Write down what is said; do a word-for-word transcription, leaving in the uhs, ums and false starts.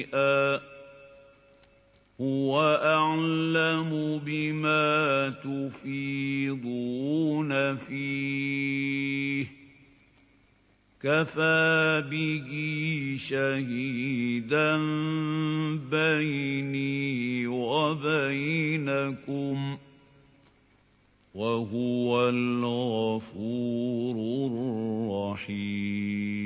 هُوَ أَعْلَمُ بِمَا تُفِيضُونَ فِيهِ ۖ كَفَىٰ بِهِ شَهِيدًا بَيْنِي وَبَيْنَكُمْ ۖ وَهُوَ الْغَفُورُ الرَّحِيمُ